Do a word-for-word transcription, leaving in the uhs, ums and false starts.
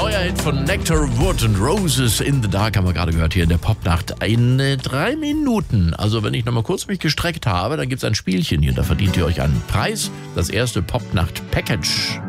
Neuer Hit von Nectar Wood und Roses in the Dark haben wir gerade gehört hier in der Popnacht. In äh, drei Minuten, also wenn ich nochmal kurz mich gestreckt habe, dann gibt es ein Spielchen hier, da verdient ihr euch einen Preis. Das erste Popnacht-Package.